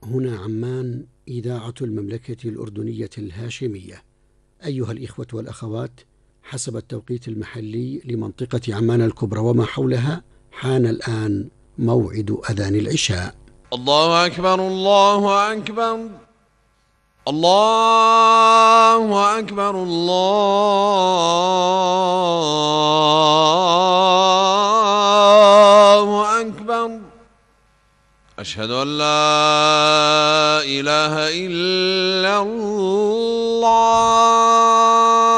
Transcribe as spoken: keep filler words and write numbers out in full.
هنا عمان، إذاعة المملكة الأردنية الهاشمية. أيها الإخوة والأخوات، حسب التوقيت المحلي لمنطقة عمان الكبرى وما حولها، حان الآن موعد أذان العشاء. الله أكبر الله أكبر الله أكبر الله أكبر. أشهد أن لا إله إلا الله.